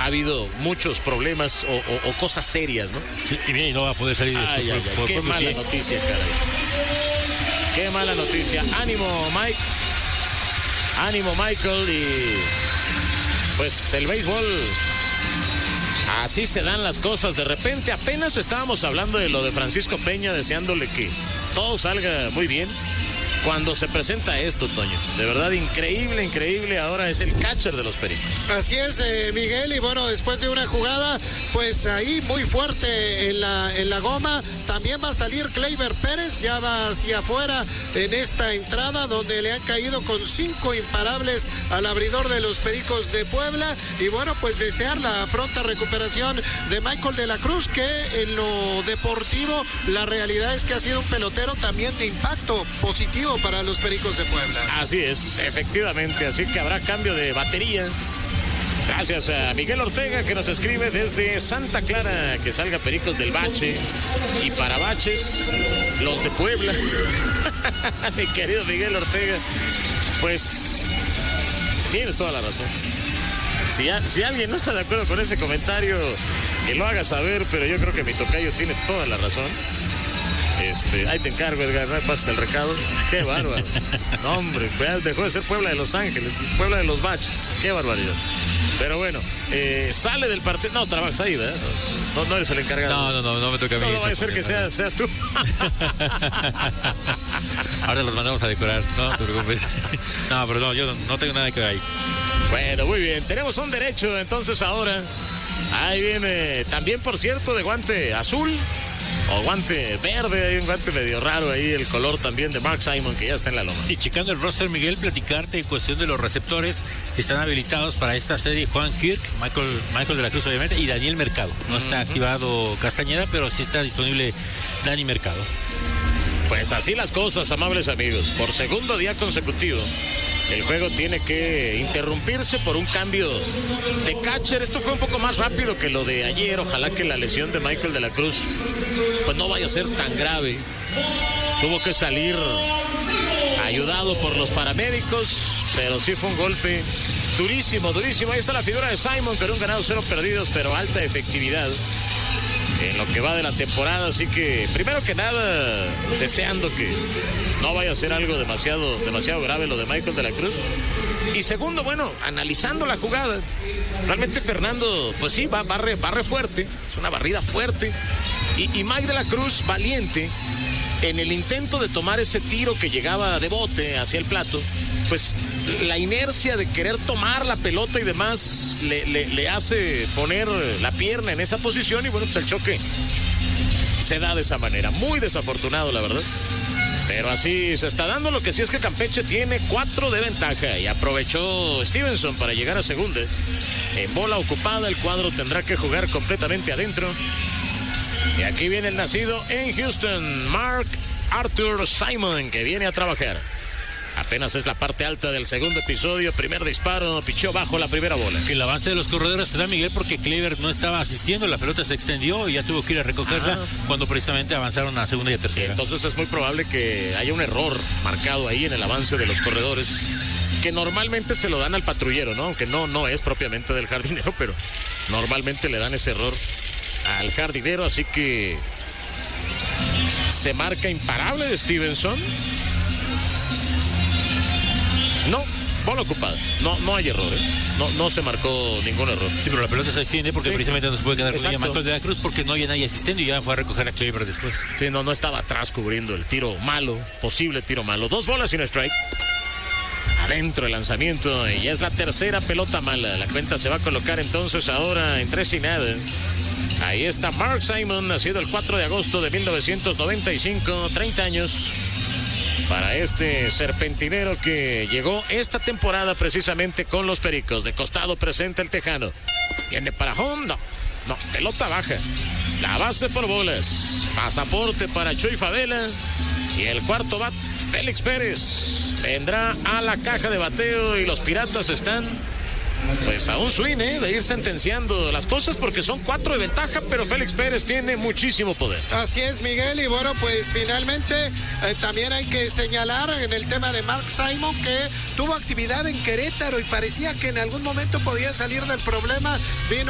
ha habido muchos problemas o cosas serias, ¿no? Sí, y bien, y no va a poder salir. Qué mala noticia, caray. Qué mala noticia. Ánimo, Mike. Ánimo, Michael. Y pues el béisbol, así se dan las cosas. De repente apenas estábamos hablando de lo de Francisco Peña, deseándole que todo salga muy bien. Cuando se presenta esto, Toño, de verdad increíble, increíble. Ahora es el catcher de los Pericos. Así es, Miguel, y bueno, después de una jugada, pues ahí muy fuerte en la goma, también va a salir Gleyber Pérez, ya va hacia afuera en esta entrada, donde le han caído con 5 imparables al abridor de los Pericos de Puebla, y bueno, pues desear la pronta recuperación de Michael de la Cruz, que en lo deportivo, la realidad es que ha sido un pelotero también de impacto positivo para los Pericos de Puebla. Así es, efectivamente, así que habrá cambio de batería. Gracias a Miguel Ortega, que nos escribe desde Santa Clara, que salga Pericos del Bache, y para baches, los de Puebla. Mi querido Miguel Ortega, pues tienes toda la razón. Si alguien no está de acuerdo con ese comentario, que lo haga saber, pero yo creo que mi tocayo tiene toda la razón. Ahí te encargo, Edgar, no me pases el recado. Qué bárbaro. No, hombre, pues dejó de ser Puebla de Los Ángeles, Puebla de los Baches. Qué barbaridad. Pero bueno, sale del partido. No, trabajas ahí, ¿verdad? No eres el encargado. No me toca a mí. No vaya a ser que seas tú. Ahora los mandamos a decorar, no te preocupes. No, pero no, yo no tengo nada que ver ahí. Bueno, muy bien. Tenemos un derecho, entonces ahora. Ahí viene, también por cierto, de guante azul. O guante verde, hay un guante medio raro ahí, el color también de Mark Simon, que ya está en la loma. Y checando el roster, Miguel, platicarte en cuestión de los receptores, están habilitados para esta serie Juan Kirk, Michael de la Cruz, obviamente, y Daniel Mercado. No está activado Castañeda, pero sí está disponible Dani Mercado. Pues así las cosas, amables amigos. Por segundo día consecutivo, el juego tiene que interrumpirse por un cambio de catcher. Esto fue un poco más rápido que lo de ayer. Ojalá que la lesión de Michael de la Cruz pues no vaya a ser tan grave. Tuvo que salir ayudado por los paramédicos, pero sí fue un golpe durísimo, durísimo. Ahí está la figura de Simon, con un ganado 0 perdidos, pero alta efectividad en lo que va de la temporada. Así que, primero que nada, deseando que no vaya a ser algo demasiado grave lo de Michael de la Cruz. Y segundo, bueno, analizando la jugada, realmente Fernando, pues sí, barre fuerte, es una barrida fuerte. Y Mike de la Cruz, valiente, en el intento de tomar ese tiro que llegaba de bote hacia el plato, pues la inercia de querer tomar la pelota y demás le hace poner la pierna en esa posición, y bueno, pues el choque se da de esa manera. Muy desafortunado, la verdad. Pero así se está dando. Lo que sí es que Campeche tiene 4 de ventaja y aprovechó Stevenson para llegar a segunda. En bola ocupada, el cuadro tendrá que jugar completamente adentro. Y aquí viene el nacido en Houston, Mark Arthur Simon, que viene a trabajar. Apenas es la parte alta del segundo episodio. Primer disparo, pichó bajo la primera bola. Que el avance de los corredores se da, Miguel, porque Gleyber no estaba asistiendo. La pelota se extendió y ya tuvo que ir a recogerla cuando precisamente avanzaron a segunda y a tercera. Entonces es muy probable que haya un error marcado ahí en el avance de los corredores, que normalmente se lo dan al patrullero, ¿no? Aunque no es propiamente del jardinero, pero normalmente le dan ese error al jardinero. Así que se marca imparable de Stevenson. No, bola ocupada. No hay error, No se marcó ningún error. Sí, pero la pelota se extiende porque precisamente no se puede quedar con ella Michael de la Cruz, porque no había nadie asistiendo y ya fue a recoger a Gleyber después. Sí, no estaba atrás cubriendo el tiro malo, posible tiro malo. 2 bolas sin strike. Adentro el lanzamiento y ya es la tercera pelota mala. La cuenta se va a colocar entonces ahora en 3-0. Ahí está Mark Simon, nacido el 4 de agosto de 1995, 30 años. Para este serpentinero que llegó esta temporada precisamente con los Pericos. De costado presenta el tejano. Viene para home, no, pelota baja. La base por bolas. Pasaporte para Chuy Favela. Y el cuarto bat, Félix Pérez, vendrá a la caja de bateo y los Piratas están pues a un swing de ir sentenciando las cosas, porque son 4 de ventaja, pero Félix Pérez tiene muchísimo poder. Así es, Miguel, y bueno, pues finalmente también hay que señalar en el tema de Mark Simon que tuvo actividad en Querétaro y parecía que en algún momento podía salir del problema. Vino